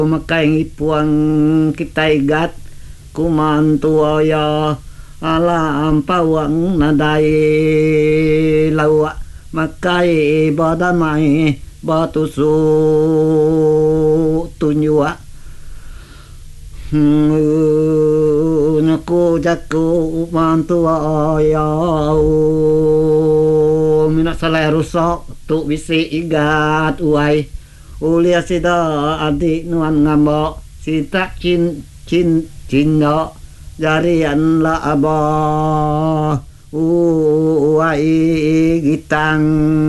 Makai puang kita igat kumantua ya alam pawang nadai lawa makai badamai batusu tunyua naku jaku mantua ya mina salai rusak tu bisi igat uai ulia sida adik nuan ngambok sita cin no jarian la abah uai gitang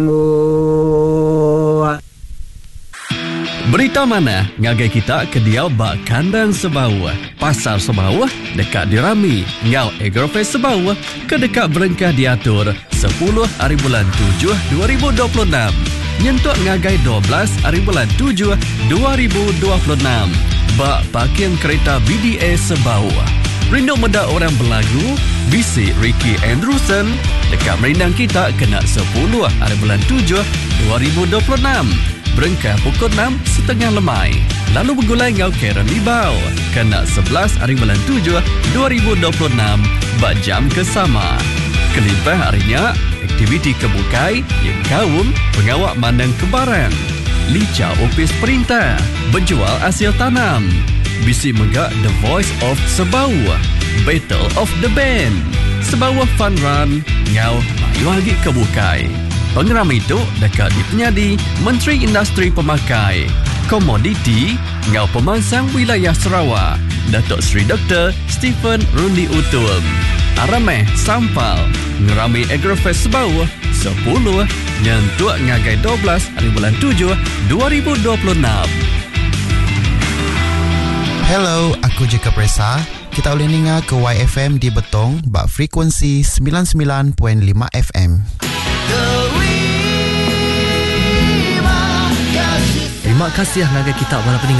Berita mana ngagai kita ke Diau bak kandang Sebawah, pasar Sebawah dekat dirami, ngau Agrofest Sebawah ke dekat berengkah diatur 10 hari bulan 7 2026. Nyentuk ngagai 12 hari bulan 7 2026. Bak parking kereta BDA Sebawah. Rindu meda orang berlagu, bisi Ricky Andrewson dekat merindang kita kena 10 hari bulan 7 2026. Berengkah pukul 6.30 lemai. Lalu bergulai ngau Karen Libau kena 11 hari bulan 7 2026 bak jam kesama. Kelimpah harinya aktiviti kebukai yang kaum pengawak mandang kebaran. Lica opis perintah, berjual hasil tanam. Bisi megak The Voice of Sebawah, Battle of the Band, Sebawah Fun Run, ngau mayu lagi kebukai. Pengeram itu dekat di penyadi Menteri Industri Pemakai, Komoditi, ngau pemangsang wilayah Sarawak, Datuk Seri Dr. Stephen Rundi Utum. Arameh Sampal, ngerami Agrofest Sebawah 10 nyentuk ngagai 12 hari bulan 7 2026. Hello, aku Jacob Reza. Kita boleh dengar ke YFM di Betong bak frekuensi 99.5 FM. Terima kasih ngagai kita para pendengar